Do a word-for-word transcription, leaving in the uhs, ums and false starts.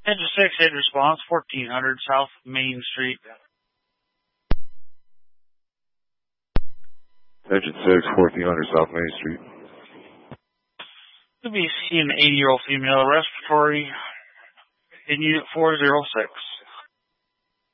Engine six, aid response, fourteen hundred South Main Street. Engine six, fourteen hundred South Main Street. You'll be seeing an eighty-year-old female, respiratory in unit four oh six.